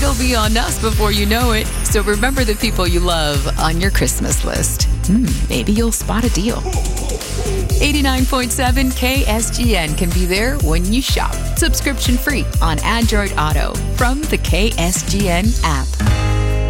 It'll be on us before you know it. So remember the people you love on your Christmas list. Maybe you'll spot a deal. 89.7 KSGN can be there when you shop. Subscription free on Android Auto from the KSGN app.